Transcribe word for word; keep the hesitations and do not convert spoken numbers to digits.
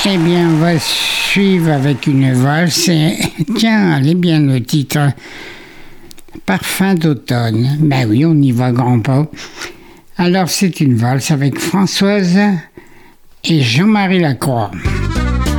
Eh bien, on va suivre avec une valse. Et, tiens, elle est bien le titre. Parfum d'automne. Ben oui, on y va grand pas. Alors, c'est une valse avec Françoise et Jean-Marie Lacroix.